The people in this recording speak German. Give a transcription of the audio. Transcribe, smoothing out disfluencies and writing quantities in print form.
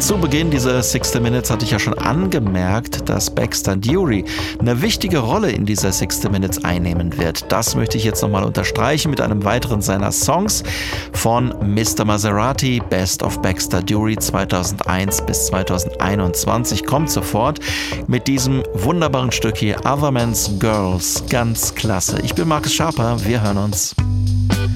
Zu Beginn dieser 60 Minutes hatte ich ja schon angemerkt, dass Baxter Dury eine wichtige Rolle in dieser 60 Minutes einnehmen wird. Das möchte ich jetzt nochmal unterstreichen mit einem weiteren seiner Songs von Mr. Maserati, Best of Baxter Dury 2001 bis 2021. Kommt sofort mit diesem wunderbaren Stück hier, Other Men's Girls. Ganz klasse. Ich bin Markus Schaper, wir hören uns.